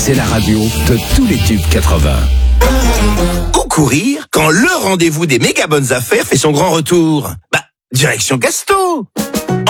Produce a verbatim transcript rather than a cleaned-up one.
c'est la radio de tous les tubes quatre-vingts. Où courir quand le rendez-vous des méga bonnes affaires fait son grand retour? Bah, direction Gasto!